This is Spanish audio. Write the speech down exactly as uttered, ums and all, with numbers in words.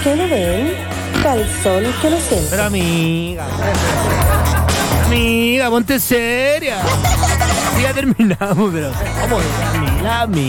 que no ven, calzón que no siente. Pero amiga, amiga, ponte seria. Ya terminamos, pero ¿cómo? Amiga, amiga.